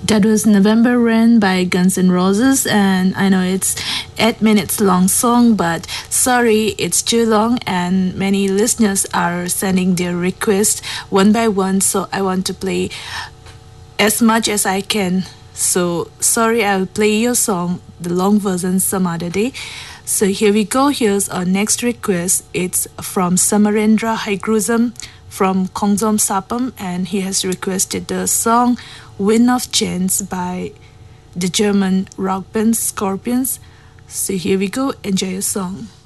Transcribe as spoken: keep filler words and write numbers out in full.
That was November Rain by Guns N' Roses, and I know it's eight minutes long song, but sorry, it's too long, and many listeners are sending their requests one by one, so I want to play as much as I can. So sorry, I'll play your song, the long version, some other day. So here we go. Here's our next request. It's from Samarendra Haigruzam from Kongzom Sapam, and he has requested the song Wind of Change by the German rock band Scorpions. So here we go. Enjoy your song.